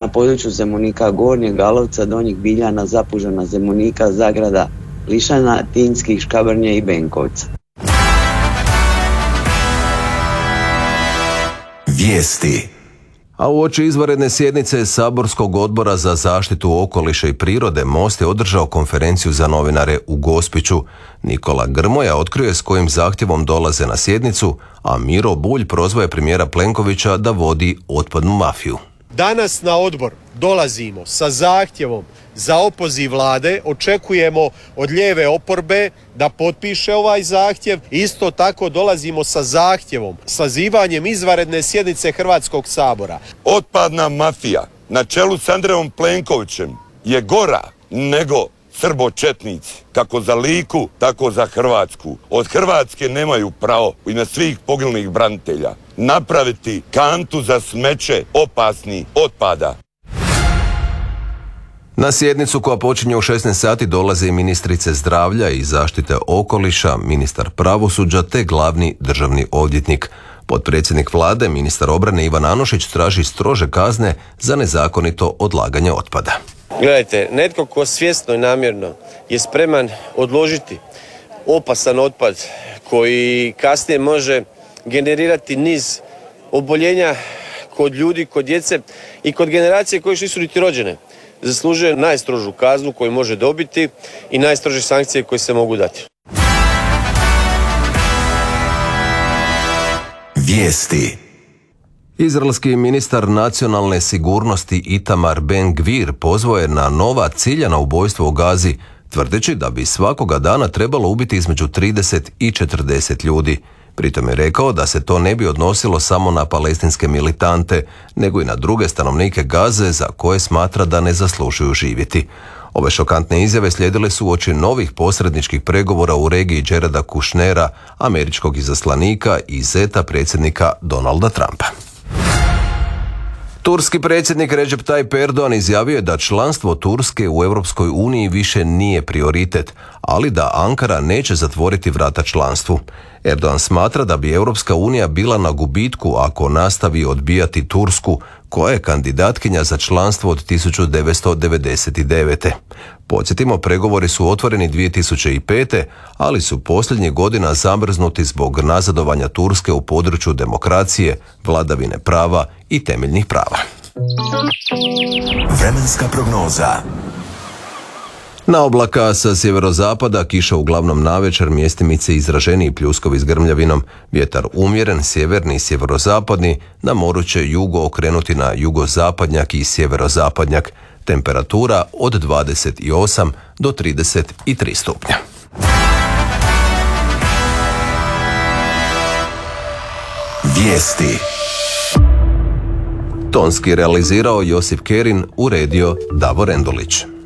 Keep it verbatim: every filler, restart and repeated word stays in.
području Zemunika Gornjeg, Galovca, Donjih Biljana, Zapužana, Zemunika, Zagrada, Lišana, Tinjskih, Škabrnje i Benkovca. Vijesti. A uoči izvanredne sjednice Saborskog odbora za zaštitu okoliša i prirode Most je održao konferenciju za novinare u Gospiću. Nikola Grmoja otkrio je s kojim zahtjevom dolaze na sjednicu, a Miro Bulj prozvao je premijera Plenkovića da vodi otpadnu mafiju. Danas na odbor dolazimo sa zahtjevom za opoziv vlade, očekujemo od lijeve oporbe da potpiše ovaj zahtjev. Isto tako dolazimo sa zahtjevom, sazivanjem izvanredne sjednice Hrvatskog sabora. Otpadna mafija na čelu s Andrejom Plenkovićem je gora nego srbočetnici, kako za Liku, tako za Hrvatsku. Od Hrvatske nemaju pravo, u ime svih poginulih branitelja, napraviti kantu za smeće opasnih otpada. Na sjednicu koja počinje u šesnaest sati dolaze i ministrice zdravlja i zaštite okoliša, ministar pravosuđa te glavni državni odvjetnik. Potpredsjednik vlade, ministar obrane Ivan Anušić traži strože kazne za nezakonito odlaganje otpada. Gledajte, netko ko svjesno i namjerno je spreman odložiti opasan otpad koji kasnije može generirati niz oboljenja kod ljudi, kod djece i kod generacije koje još nisu niti rođene, zaslužuje najstrožu kaznu koju može dobiti i najstrože sankcije koje se mogu dati. Vijesti. Izraelski ministar nacionalne sigurnosti Itamar Ben Gvir pozvao je na nova ciljana ubojstva u Gazi, tvrdeći da bi svakoga dana trebalo ubiti između trideset i četrdeset ljudi. Pritom je rekao da se to ne bi odnosilo samo na palestinske militante, nego i na druge stanovnike Gaze za koje smatra da ne zaslužuju živjeti. Ove šokantne izjave slijedile su uoči novih posredničkih pregovora u regiji Jareda Kushnera, američkog izaslanika i zeta predsjednika Donalda Trumpa. Turski predsjednik Recep Tayyip Erdogan izjavio je da članstvo Turske u Europskoj uniji više nije prioritet, ali da Ankara neće zatvoriti vrata članstvu. Erdogan smatra da bi Europska unija bila na gubitku ako nastavi odbijati Tursku, koja je kandidatkinja za članstvo od tisuću devetsto devedeset devete. Podsjetimo, pregovori su otvoreni dvije tisuće pete. ali su posljednjih godina zamrznuti zbog nazadovanja Turske u području demokracije, vladavine prava i temeljnih prava. Vremenska prognoza. Na oblaka sa sjeverozapada kiša uglavnom navečer, mjestimice izraženiji pljuskovi s grmljavinom, vjetar umjeren, sjeverni i sjeverozapadni, na moru će jugo okrenuti na jugozapadnjak i sjeverozapadnjak, temperatura od dvadeset osam do trideset tri stupnja. Vijesti. Tonski realizirao Josip Kerin, uredio Davor Endulić.